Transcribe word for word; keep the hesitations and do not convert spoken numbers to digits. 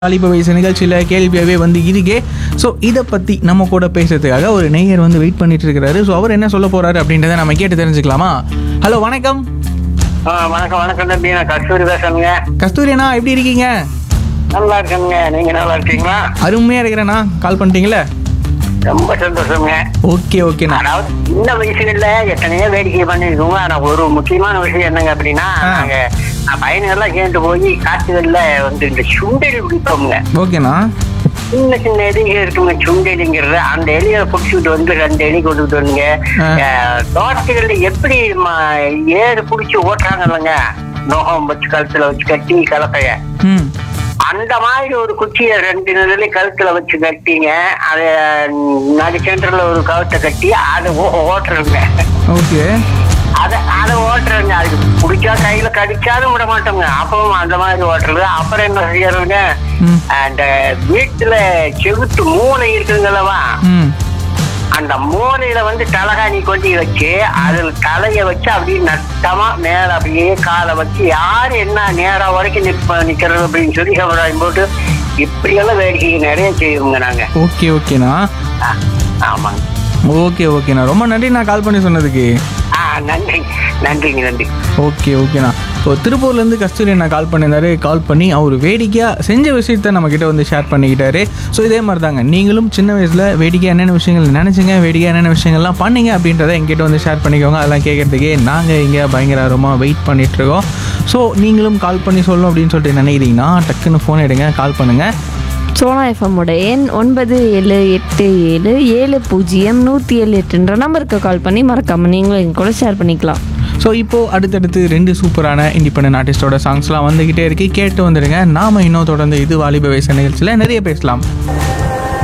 வாலிப வயசு நிகழ்ச்சியில் கேள்வியாகவே வந்து இருக்கே. ஸோ இதை பற்றி நம்ம கூட பேசுறதுக்காக ஒரு நேயர் வந்து வெயிட் பண்ணிட்டு இருக்கிறாரு. ஸோ அவர் என்ன சொல்ல போறாரு அப்படின்றத நம்ம கேட்டு தெரிஞ்சுக்கலாமா? ஹலோ, வணக்கம். ஆ, வணக்கம் வணக்கம் தம்பி, நான் கஸ்தூரி பேசுறேங்க. கஸ்தூரியண்ணா, எப்படி இருக்கீங்க? நல்லா இருக்கேங்க, நீங்க நல்லா இருக்கீங்களா? அருமையாக இருக்கிறேண்ணா. கால் பண்ணிட்டீங்களே, ரொம்ப சந்தோஷங்க. ஓகே ஓகேண்ணா. அதாவது சின்ன வயசுல எத்தனையோ வேடிக்கை பண்ணிருக்கோங்க. ஆனா ஒரு முக்கியமான விஷயம் என்னங்க அப்படின்னா, ஆ. நாங்க பையன்கள்லாம் சேர்ந்து போய் காட்டுகள்ல வந்து இந்த சுண்டெலி பிடிப்போம்ங்க. ஓகேண்ணா. சின்ன சின்ன எலிங்க இருக்குங்க, சுண்டெலிங்கிறது. அந்த எலியை பிடிச்சிட்டு வந்து ரெண்டு எலி கொண்டுட்டு வந்துங்க. ஆ. தோட்டத்துகள்ல எப்படி ம- ஏறு பிடிச்சி ஓட்டுறாங்க இல்லைங்க, நோகம் வச்சு கழுத்துல வச்சு கட்டி கலப்பைய, ம் அந்த மாதிரி ஒரு குச்சியை ரெண்டு நிலையில கழுத்துல வச்சு கட்டிங்க. அதை நடு சென்டர்ல ஒரு கழுத்தை கட்டி அதை ஓட்டுறங்க. ஓகே. அதை அதை ஓட்டுறங்க. அதுக்கு பிடிச்சா கையில கடிச்சாலும் விட மாட்டோங்க. அப்பவும் அந்த மாதிரி ஓட்டுறது. அப்புறம் என்ன செய்யறதுங்க, ம் அந்த வீட்டுல செவுத்து மூளை இருக்குங்களவா, ம் அந்த மூலையில வந்து தலகாணி கொண்டு வச்சு அதுல தலைய வச்சு அப்படியே நட்டமா மேல அப்படியே காலை வச்சு யாரு என்ன நேரம் வரைக்கும் நிப்ப நிக்கிறது அப்படின்னு சொல்லி சமுதாயம் போட்டு இப்படியெல்லாம் வேடிக்கை நிறைய செய்வோங்க நாங்க. ஓகே ஓகேண்ணா. ஆ, ஆமாங்க. ஓகே ஓகேண்ணா, ரொம்ப நன்றி நான் கால் பண்ணி சொன்னதுக்கு. ஆ, நன்றி நன்றிங்க நன்றி. ஓகே ஓகேண்ணா. ஸோ திருப்பூர்லேருந்து கஸ்தூரி அண்ணா கால் பண்ணியிருந்தாரு. கால் பண்ணி அவர் வேடிக்கையாக செஞ்ச விஷயத்த நம்மக்கிட்ட வந்து ஷேர் பண்ணிக்கிட்டாரு. ஸோ இதே மாதிரி தாங்க நீங்களும் சின்ன வயசில் வேடிக்கையாக என்னென்ன விஷயங்கள் நினச்சிங்க, வேடிக்கையாக என்னென்ன விஷயங்கள்லாம் பண்ணீங்க அப்படின்றத எங்கிட்ட வந்து ஷேர் பண்ணிக்கோங்க. அதெல்லாம் கேட்குறதுக்கே நாங்கள் இங்கே பயங்கர ஆர்வமாக வெயிட் பண்ணிகிட்ருக்கோம். ஸோ நீங்களும் கால் பண்ணி சொல்லணும் அப்படின்னு சொல்லிட்டு நினைக்கிறீங்கன்னா டக்குன்னு ஃபோன் எடுங்க, கால் பண்ணுங்கள். சோனா எஃப்எம்மோட எண் ஒன்பது ஏழு எட்டு ஏழு ஏழு பூஜ்ஜியம் நூற்றி ஏழு எட்டுன்ற நம்பருக்கு கால் பண்ணி மறக்காமல் நீங்களும் எங்க கூட ஷேர் பண்ணிக்கலாம். ஸோ இப்போது அடுத்தடுத்து ரெண்டு சூப்பரான இண்டிபெண்டன்ட் ஆர்டிஸ்டோட சாங்ஸ்லாம் வந்துக்கிட்டே இருக்கு, கேட்டு வந்துடுங்க. நாம் இன்னும் தொடர்ந்து இது வாலிப வயசு நிகழ்ச்சியில் நிறைய பேசலாம்.